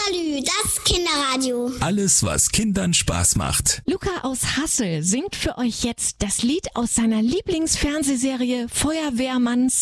Salü, das Kinderradio. Alles, was Kindern Spaß macht. Luca aus Hassel singt für euch jetzt das Lied aus seiner Lieblingsfernsehserie Feuerwehrmann